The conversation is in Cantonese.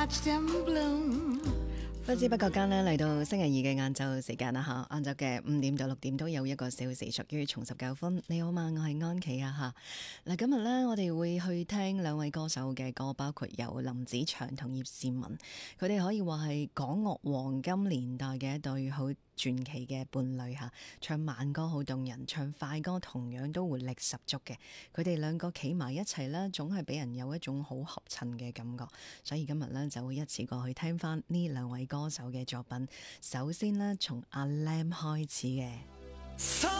watch them bloom。 不知不覺間呢，嚟到星期二嘅晏晝時間啦嚇，晏晝嘅5點到6點都有1個小時屬於重拾舊歡。你好嘛，我係安琪啊嚇。嗱，今日呢，我哋會去聽兩位歌手嘅歌，包括有林子祥同葉倩文，佢哋可以話係港樂黃金年代嘅一對好傳奇嘅伴侶嚇，唱慢歌好動人，唱快歌同樣都活力十足嘅。佢哋兩個企埋一齊呢，總係俾人有一種好合襯嘅感覺。所以今日呢，就會一次過去聽翻呢兩位歌手嘅作品。首先呢，從阿 Lam 開始嘅。